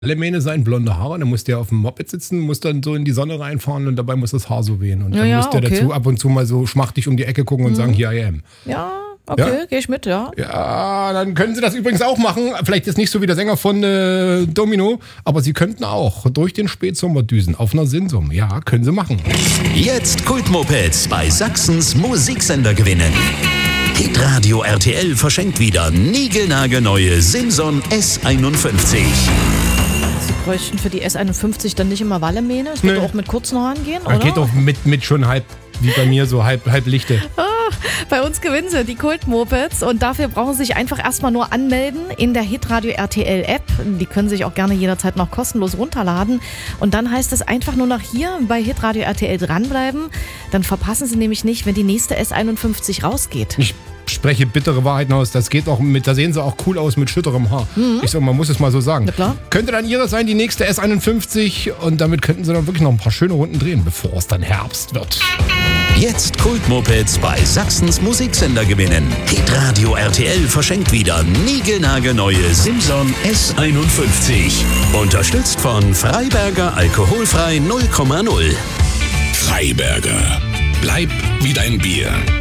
Mähne sein, blonde Haare, dann muss der auf dem Moped sitzen, muss dann so in die Sonne reinfahren und dabei muss das Haar so wehen. Und dann muss der dazu ab und zu mal so schmachtig um die Ecke gucken und sagen, here I am. Ja, okay, gehe ich mit, ja. Ja, dann können Sie das übrigens auch machen. Vielleicht jetzt nicht so wie der Sänger von Domino, aber Sie könnten auch durch den Spätsommer düsen auf einer Sinsum. Ja, können Sie machen. Jetzt Kultmopeds bei Sachsens Musiksender gewinnen. Hitradio RTL verschenkt wieder niegelnagelneue Simson S51. Sie bräuchten für die S51 dann nicht immer Wallemähne? Es wird auch mit kurzen Haaren gehen, oder? Geht doch mit schon halb, wie bei mir, so halb Lichte. Bei uns gewinnen Sie die Kult-Mopeds und dafür brauchen Sie sich einfach erstmal nur anmelden in der Hitradio RTL App. Die können Sie sich auch gerne jederzeit noch kostenlos runterladen. Und dann heißt es einfach nur noch hier bei Hitradio RTL dranbleiben. Dann verpassen Sie nämlich nicht, wenn die nächste S51 rausgeht. Ich spreche bittere Wahrheiten aus. Das geht auch da sehen Sie auch cool aus mit schütterem Haar. Ich sag, man muss es mal so sagen. Na klar. Könnte dann Ihre sein, die nächste S51 und damit könnten Sie dann wirklich noch ein paar schöne Runden drehen, bevor es dann Herbst wird. Jetzt Kultmopeds bei Sachsens Musiksender gewinnen. Hitradio RTL verschenkt wieder niegelnagelneue Simson S51. Unterstützt von Freiberger Alkoholfrei 0,0. Freiberger. Bleib wie dein Bier.